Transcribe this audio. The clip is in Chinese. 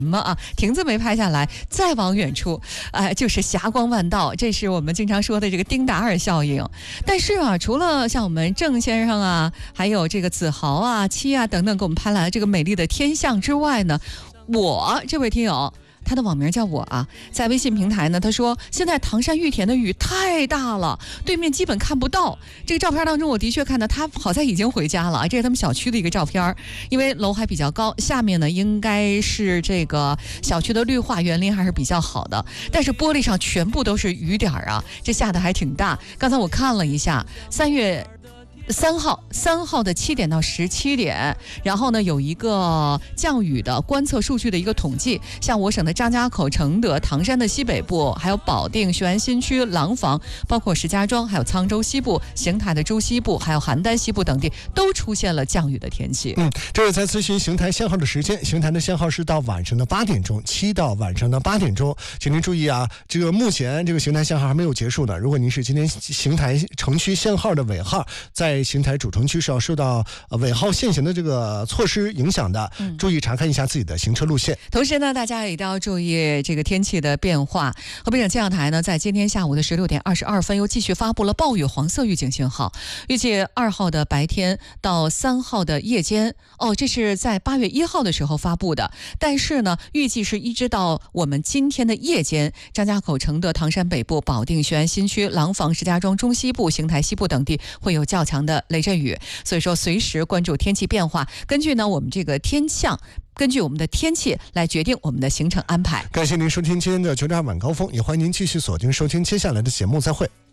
么啊？亭子没拍下来，再往远处，就是霞光万道。这是我们经常说的这个丁达尔效应。但是啊，除了像我们郑先生啊，还有这个子豪啊、七啊等等给我们拍来的这个美丽的天象之外呢，我这位听友。他的网名叫我啊，在微信平台呢，他说现在唐山玉田的雨太大了，对面基本看不到。这个照片当中，我的确看到他好像已经回家了啊，这是他们小区的一个照片，因为楼还比较高，下面呢应该是这个小区的绿化园林还是比较好的，但是玻璃上全部都是雨点啊，这下的还挺大。刚才我看了一下，3月3号的7点到17点，然后呢有一个降雨的观测数据的一个统计，像我省的张家口、承德、唐山的西北部，还有保定、雄安新区、廊坊，包括石家庄，还有沧州西部、邢台的中西部，还有邯郸西部等地，都出现了降雨的天气。 这是在咨询邢台限号的时间，邢台的限号是到晚上的8点钟，7到晚上的8点钟，请您注意啊，这个目前这个邢台限号还没有结束的。如果您是今天邢台城区限号的尾号，在邢台主城区是要受到尾号限行的这个措施影响的，注意查看一下自己的行车路线。 同时呢，大家也一定要注意这个天气的变化。河北省气象台呢，在今天下午的16点22分又继续发布了暴雨黄色预警信号，预计2号的白天到3号的夜间。这是在8月1号的时候发布的，但是呢，预计是一直到我们今天的夜间，张家口、承德、唐山北部、保定、雄安新区、廊坊、石家庄中西部、邢台西部等地会有较强的雷阵雨，所以说随时关注天气变化，根据呢我们这个天象，根据我们的天气来决定我们的行程安排。 感谢您收听今天的9点晚高峰，也欢迎您继续锁定收听接下来的节目，再会。